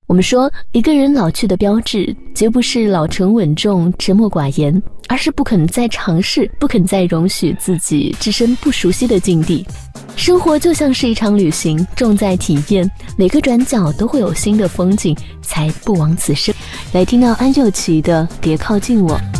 我们说，一个人老去的标志，绝不是老成稳重、沉默寡言，而是不肯再尝试，不肯再容许自己置身不熟悉的境地。生活就像是一场旅行，重在体验，每个转角都会有新的风景，才不枉此生。来听到安又琪的《别靠近我》。